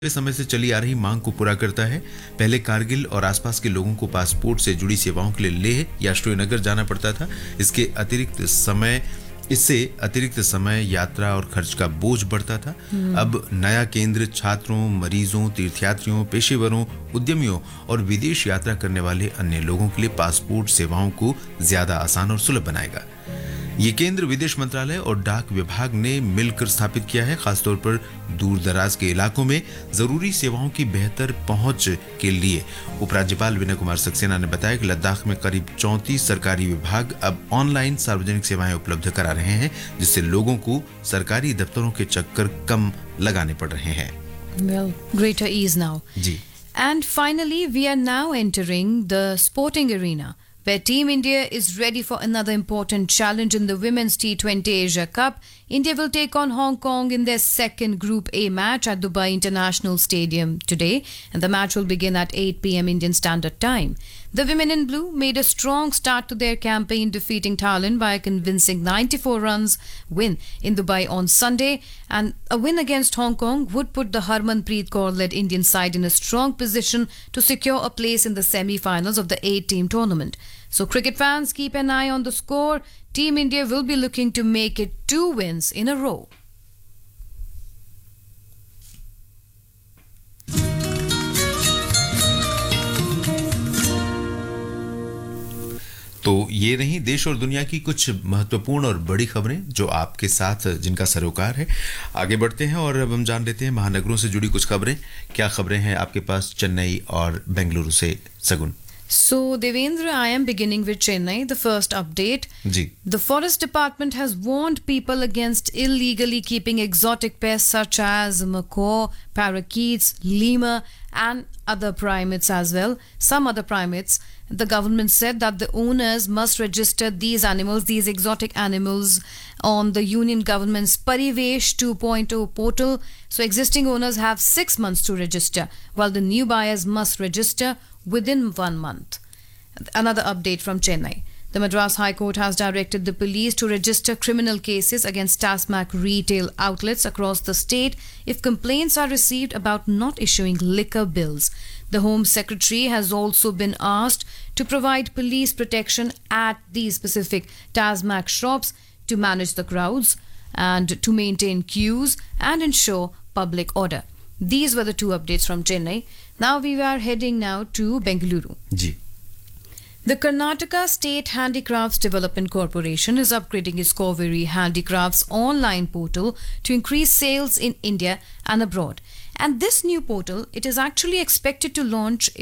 समय से चली आ रही मांग को पूरा करता है। पहले कारगिल और आसपास के लोगों को पासपोर्ट से जुड़ी सेवाओं के लिए लेह या श्रीनगर जाना पड़ता था। इससे अतिरिक्त समय यात्रा और खर्च का बोझ बढ़ता था। अब नया केंद्र छात्रों, मरीजों, तीर्थयात्रियों, पेशेवरों, उद्यमियों और विदेश यात्रा करने वाले अन्य लोगों के लिए पासपोर्ट सेवाओं को ज्यादा आसान और सुलभ बनाएगा। ये केंद्र विदेश मंत्रालय और डाक विभाग ने मिलकर स्थापित किया है, खासतौर पर दूर दराज के इलाकों में जरूरी सेवाओं की बेहतर पहुंच के लिए। उपराज्यपाल विनय कुमार सक्सेना ने बताया कि लद्दाख में करीब 34 सरकारी विभाग अब ऑनलाइन सार्वजनिक सेवाएं उपलब्ध करा रहे हैं, जिससे लोगों को सरकारी दफ्तरों के चक्कर कम लगाने पड़ रहे हैं। Well, greater ease now. Ji. And finally, we are now entering the sporting arena, where Team India is ready for another important challenge in the Women's T20 Asia Cup. India will take on Hong Kong in their second Group A match at Dubai International Stadium today, and the match will begin at 8 p.m. Indian Standard Time. The women in blue made a strong start to their campaign, defeating Thailand by a convincing 94 runs win in Dubai on Sunday, and a win against Hong Kong would put the Harmanpreet Kaur-led Indian side in a strong position to secure a place in the semi-finals of the 8-team tournament. So cricket fans, keep an eye on the score. Team India will be looking to make it 2 wins in a row. तो ये रही देश और दुनिया की कुछ महत्वपूर्ण और बड़ी खबरें जो आपके साथ जिनका सरोकार है। आगे बढ़ते हैं और अब हम जान लेते हैं महानगरों से जुड़ी कुछ खबरें। क्या खबरें हैं आपके पास चेन्नई और बेंगलुरु से, सगुन? So, Devendra, I am beginning with Chennai. The first update. Ji. The Forest Department has warned people against illegally keeping exotic pests such as macaw, parakeets, lemur, and other primates as well. Some other primates. The government said that the owners must register these exotic animals, on the Union Government's Parivesh 2.0 portal. So, existing owners have 6 months to register, while the new buyers must register within 1 month. Another update from Chennai. The Madras High Court has directed the police to register criminal cases against TASMAC retail outlets across the state if complaints are received about not issuing liquor bills. The Home Secretary has also been asked to provide police protection at these specific TASMAC shops to manage the crowds and to maintain queues and ensure public order. These were the 2 updates from Chennai. Now we are heading now to Bengaluru. Ji. The Karnataka State Handicrafts Development Corporation is upgrading its Kaveri Handicrafts online portal to increase sales in India and abroad. And this new portal, it is expected to launch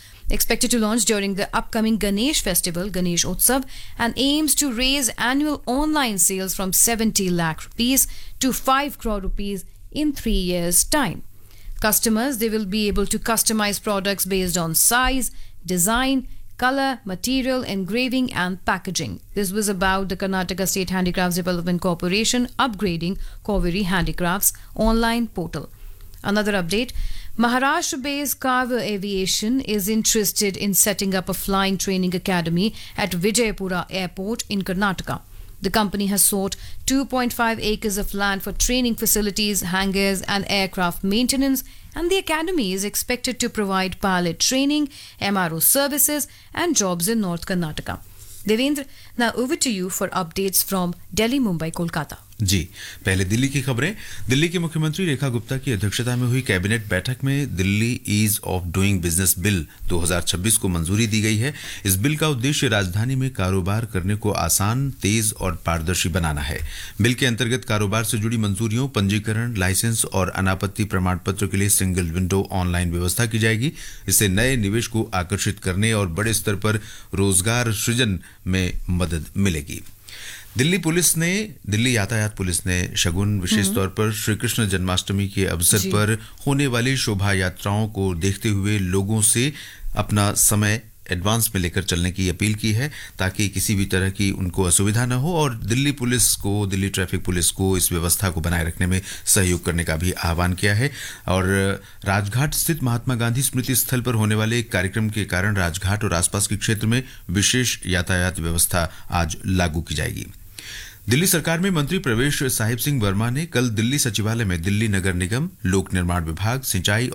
during the upcoming Ganesh festival, Ganesh Utsav, and aims to raise annual online sales from 70 lakh rupees to 5 crore rupees in 3 years' time. Customers, they will be able to customize products based on size, design, color, material, engraving and packaging. This was about the Karnataka State Handicrafts Development Corporation upgrading Kaveri Handicrafts online portal. Another update, Maharashtra-based Carver Aviation is interested in setting up a flying training academy at Vijayapura Airport in Karnataka. The company has sought 2.5 acres of land for training facilities, hangars and aircraft maintenance, and the academy is expected to provide pilot training, MRO services and jobs in North Karnataka. Devendra, now over to you for updates from Delhi, Mumbai, Kolkata. जी, पहले दिल्ली की खबरें। दिल्ली की मुख्यमंत्री रेखा गुप्ता की अध्यक्षता में हुई cabinet बैठक में Delhi ease of doing business bill 2026 को मंजूरी दी गई है। इस बिल का उद्देश्य राजधानी में कारोबार करने को आसान, तेज और पारदर्शी बनाना है। बिल के अंतर्गत कारोबार से जुड़ी मंजूरियों, पंजीकरण, लाइसेंस और अनापत्ति प्रमाण पत्र के लिए सिंगल विंडो ऑनलाइन व्यवस्था की जाएगी। इससे नए निवेश को आकर्षित करने और बड़े स्तर पर रोजगार सृजन में मदद मिलेगी। दिल्ली यातायात पुलिस ने शगुन विशेष तौर पर श्री कृष्ण जन्माष्टमी के अवसर पर होने वाली शोभा यात्राओं को देखते हुए लोगों से अपना समय एडवांस में लेकर चलने की अपील की है, ताकि किसी भी तरह की उनको असुविधा न हो, और दिल्ली ट्रैफिक पुलिस को इस व्यवस्था को बनाए रखने में सहयोग करने का भी आह्वान किया है। और राजघाट स्थित महात्मा गांधी स्मृति स्थल पर होने वाले एक कार्यक्रम के कारण राजघाट और आसपास के क्षेत्र में विशेष यातायात व्यवस्था आज लागू की जाएगी। दिल्ली सरकार में मंत्री प्रवेश साहिब सिंह वर्मा ने कल दिल्ली सचिवालय में दिल्ली नगर निगम, लोक निर्माण विभाग, सिंचाई